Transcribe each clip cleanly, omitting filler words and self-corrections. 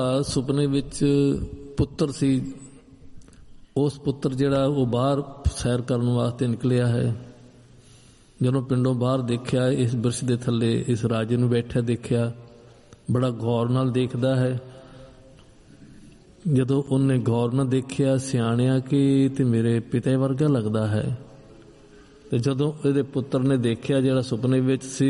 ਸੁਪਨੇ ਵਿੱਚ ਪੁੱਤਰ ਸੀ। ਉਸ ਪੁੱਤਰ ਜਿਹੜਾ ਉਹ ਬਾਹਰ ਸੈਰ ਕਰਨ ਵਾਸਤੇ ਨਿਕਲਿਆ ਹੈ। ਜਦੋਂ ਪਿੰਡੋਂ ਬਾਹਰ ਦੇਖਿਆ, ਇਸ ਬਿਰਛ ਦੇ ਥੱਲੇ ਇਸ ਰਾਜੇ ਨੂੰ ਬੈਠਿਆ ਦੇਖਿਆ, ਬੜਾ ਗੌਰ ਨਾਲ ਦੇਖਦਾ ਹੈ। ਜਦੋਂ ਉਹਨੇ ਗੌਰ ਨਾਲ ਦੇਖਿਆ, ਸਿਆਣਿਆ ਕਿ ਤੇ ਮੇਰੇ ਪਿਤਾ ਵਰਗਾ ਲੱਗਦਾ ਹੈ। ਤੇ ਜਦੋਂ ਇਹਦੇ ਪੁੱਤਰ ਨੇ ਦੇਖਿਆ ਜਿਹੜਾ ਸੁਪਨੇ ਵਿੱਚ ਸੀ,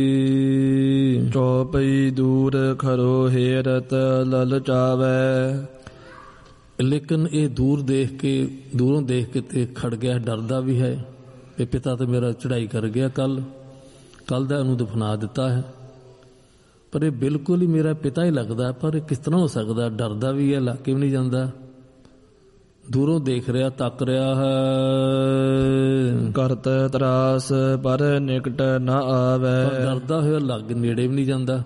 ਚੌਪਈ ਦੂਰ ਖਰੋ ਹੇਰਤ ਲਲਚਾਵੈ। ਲੇਕਿਨ ਇਹ ਦੂਰੋਂ ਦੇਖ ਕੇ ਤੇ ਖੜ ਗਿਆ, ਡਰਦਾ ਵੀ ਹੈ ਕਿ ਪਿਤਾ ਤਾਂ ਮੇਰਾ ਚੜ੍ਹਾਈ ਕਰ ਗਿਆ, ਕੱਲ ਦਾ ਇਹਨੂੰ ਦਫਨਾ ਦਿੱਤਾ ਹੈ। ਪਰ ਇਹ ਬਿਲਕੁਲ ਹੀ ਮੇਰਾ ਪਿਤਾ ਹੀ ਲੱਗਦਾ, ਪਰ ਇਹ ਕਿਸ ਤਰ੍ਹਾਂ ਹੋ ਸਕਦਾ? ਡਰਦਾ ਵੀ ਹੈ, ਲਾ ਕੇ ਵੀ ਨਹੀਂ ਜਾਂਦਾ। ਦੂਰੋਂ ਦੇਖ ਰਿਹਾ, ਤੱਕ ਰਿਹਾ ਹੈ। ਕਰਤ ਤਰਾਸ ਪਰ ਨਿਕਟ ਨਾ ਆਵੈ। ਡਰਦਾ ਹੋਇਆ ਲੱਗ ਨੇੜੇ ਵੀ ਨਹੀਂ ਜਾਂਦਾ,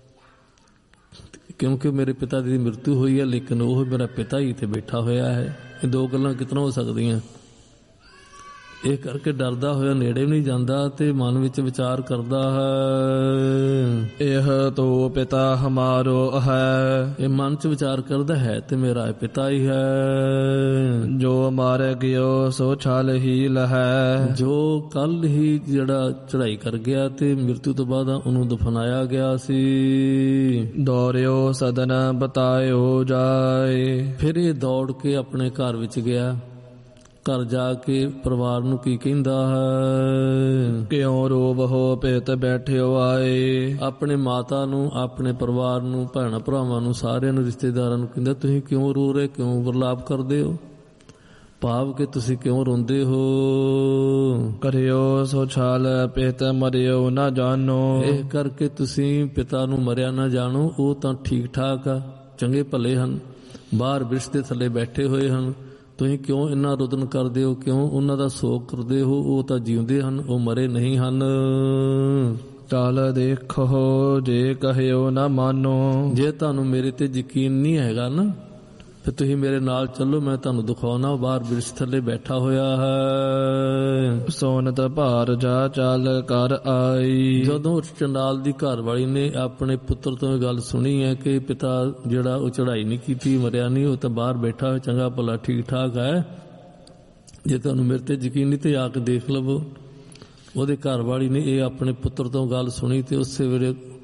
ਕਿਉਂਕਿ ਮੇਰੇ ਪਿਤਾ ਦੀ ਮ੍ਰਿਤੂ ਹੋਈ ਹੈ, ਲੇਕਿਨ ਉਹ ਮੇਰਾ ਪਿਤਾ ਹੀ ਇੱਥੇ ਬੈਠਾ ਹੋਇਆ ਹੈ। ਇਹ ਦੋ ਗੱਲਾਂ ਕਿਤਨਾ ਹੋ ਸਕਦੀਆਂ? ਇਹ ਕਰਕੇ ਡਰਦਾ ਹੋਇਆ ਨੇੜੇ ਵੀ ਨਹੀਂ ਜਾਂਦਾ ਤੇ ਮਨ ਵਿੱਚ ਵਿਚਾਰ ਕਰਦਾ ਹੈ, ਇਹ ਤੋ ਪਿਤਾ ਹਮਾਰੋ ਹੈ। ਇਹ ਮਨ 'ਚ ਵਿਚਾਰ ਕਰਦਾ ਹੈ ਤੇ ਮੇਰਾ ਪਿਤਾ ਹੀ ਹੈ। ਜੋ ਮਾਰ ਗਿਓ ਸੋ ਛਲ ਹੀ ਲਹੈ। ਜੋ ਕੱਲ ਹੀ ਜਿਹੜਾ ਚੜ੍ਹਾਈ ਕਰ ਗਿਆ ਤੇ ਮ੍ਰਿਤੂ ਤੋਂ ਬਾਅਦ ਉਹਨੂੰ ਦਫਨਾਇਆ ਗਿਆ ਸੀ। ਦੌੜਿਓ ਸਦਨ ਬਤਾਇਓ ਜਾਏ। ਫਿਰ ਇਹ ਦੌੜ ਕੇ ਆਪਣੇ ਘਰ ਵਿੱਚ ਗਿਆ। ਘਰ ਜਾ ਕੇ ਪਰਿਵਾਰ ਨੂੰ ਕੀ ਕਹਿੰਦਾ ਹੈ, ਕਿਉਂ ਰੋਵਹੋ ਪਿਤ ਬੈਠਿਓ ਆਏ। ਆਪਣੇ ਮਾਤਾ ਨੂੰ, ਆਪਣੇ ਪਰਿਵਾਰ ਨੂੰ, ਭੈਣਾਂ ਭਰਾਵਾਂ ਨੂੰ, ਸਾਰਿਆਂ ਨੂੰ, ਰਿਸ਼ਤੇਦਾਰਾਂ ਨੂੰ ਕਹਿੰਦਾ ਤੁਸੀਂ ਕਿਉਂ ਰੋ ਰਹੇ, ਕਿਉਂ ਵਿਰਲਾਪ ਕਰਦੇ ਹੋ? ਭਾਵ ਕਿ ਤੁਸੀਂ ਕਿਉਂ ਰੋਂਦੇ ਹੋ? ਕਰਿਓ ਸੋ ਛਾਲ ਪਿਤ ਮਰਿਓ ਨਾ ਜਾਣੋ। ਇਹ ਕਰਕੇ ਤੁਸੀਂ ਪਿਤਾ ਨੂੰ ਮਰਿਆ ਨਾ ਜਾਣੋ। ਉਹ ਤਾਂ ਠੀਕ ਠਾਕ ਆ, ਚੰਗੇ ਭਲੇ ਹਨ, ਬਾਹਰ ਬਿਰਛ ਦੇ ਥੱਲੇ ਬੈਠੇ ਹੋਏ ਹਨ। ਤੁਸੀਂ ਕਿਉਂ ਇੰਨਾ ਰੁਦਨ ਕਰਦੇ ਹੋ? ਕਿਉਂ ਉਹਨਾਂ ਦਾ ਸੋਗ ਕਰਦੇ ਹੋ? ਉਹ ਤਾਂ ਜਿਉਂਦੇ ਹਨ, ਉਹ ਮਰੇ ਨਹੀਂ ਹਨ। ਚੱਲ ਦੇਖੋ ਜੇ ਕਹਿਓ ਨਾ ਮਾਨੋ। ਜੇ ਤੁਹਾਨੂੰ ਮੇਰੇ ਤੇ ਯਕੀਨ ਨਹੀਂ ਹੈਗਾ ਨਾ, ਫਿਰ ਤੁਸੀਂ ਮੇਰੇ ਨਾਲ ਚੱਲੋ, ਮੈਂ ਤੁਹਾਨੂੰ ਦਿਖਾਉਣਾ। ਬਾਹਰ ਬਿਰਛ ਥੱਲੇ ਬੈਠਾ ਹੋਇਆ ਹੈ। ਸੋਨਤ ਭਾਰ ਜਾ ਚੱਲ ਕਰ ਆਈ। ਜਦੋਂ ਚੰਡਾਲ ਦੀ ਘਰ ਵਾਲੀ ਨੇ ਆਪਣੇ ਪੁੱਤਰ ਤੋਂ ਇਹ ਗੱਲ ਸੁਣੀ ਹੈ ਕਿ ਪਿਤਾ ਜਿਹੜਾ ਉਹ ਚੜ੍ਹਾਈ ਨਹੀਂ ਕੀਤੀ, ਮਰਿਆ ਨਹੀਂ, ਉਹ ਤਾਂ ਬਾਹਰ ਬੈਠਾ ਹੋਇਆ, ਚੰਗਾ ਭਲਾ ਠੀਕ ਠਾਕ ਹੈ, ਜੇ ਤੁਹਾਨੂੰ ਮੇਰੇ ਤੇ ਯਕੀਨ ਨਹੀਂ ਤੇ ਆ ਕੇ ਦੇਖ ਲਵੋ। ਉਹਦੇ ਘਰ ਵਾਲੀ ਨੇ ਇਹ ਆਪਣੇ ਪੁੱਤਰ ਤੋਂ ਗੱਲ ਸੁਣੀ ਤੇ ਉਸੇ ਵੇਲੇ